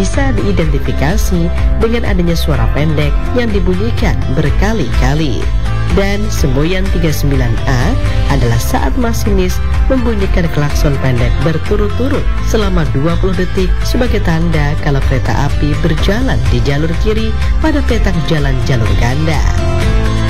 bisa diidentifikasi dengan adanya suara pendek yang dibunyikan berkali-kali. Dan semboyan 39A adalah saat masinis membunyikan klakson pendek berturut-turut selama 20 detik sebagai tanda kalau kereta api berjalan di jalur kiri pada petak jalan jalur ganda.